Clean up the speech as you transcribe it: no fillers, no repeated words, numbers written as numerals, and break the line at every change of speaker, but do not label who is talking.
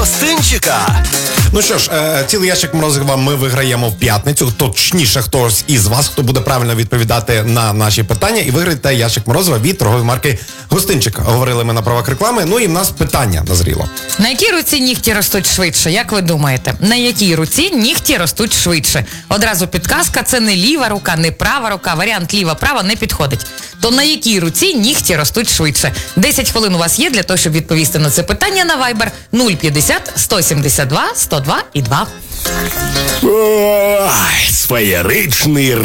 гостинчика.
Ну що ж, цілий ящик морозива ми виграємо в п'ятницю. Точніше, хтось із вас, хто буде правильно відповідати на наші питання, і виграєте ящик морозива від торгової марки «Гостинчик». Говорили ми на правах реклами. Ну і в нас питання назріло.
На якій руці нігті ростуть швидше? Як ви думаєте? На якій руці нігті ростуть швидше? Одразу підказка, це не ліва рука, не права рука. Варіант ліва-права не підходить. То на якій руці нігті ростуть швидше? 10 хвилин у вас є для того, щоб відповісти на це питання на Viber 050 172 102 і 2.
Ой, сфеєричний